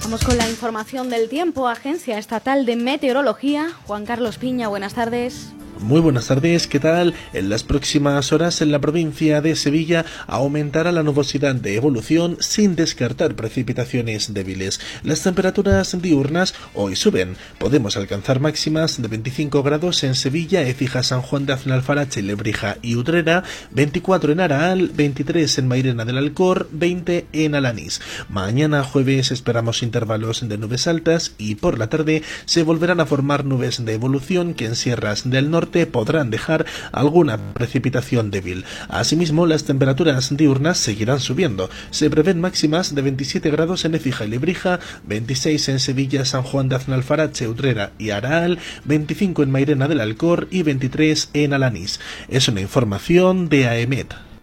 Vamos con la información del tiempo. Agencia Estatal de Meteorología. Juan Carlos Piña, buenas tardes. Muy buenas tardes, ¿qué tal? En las próximas horas en la provincia de Sevilla aumentará la nubosidad de evolución sin descartar precipitaciones débiles. Las temperaturas diurnas hoy suben. Podemos alcanzar máximas de 25 grados en Sevilla, Écija, San Juan de Aznalfarache, Lebrija y Utrera, 24 en Araal, 23 en Mairena del Alcor, 20 en Alanís. Mañana jueves esperamos intervalos de nubes altas y por la tarde se volverán a formar nubes de evolución que en sierras del norte podrán dejar alguna precipitación débil. Asimismo, las temperaturas diurnas seguirán subiendo. Se prevén máximas de 27 grados en Écija y Lebrija, 26 en Sevilla, San Juan de Aznalfarache, Utrera y Araal, 25 en Mairena del Alcor y 23 en Alanís. Es una información de AEMET.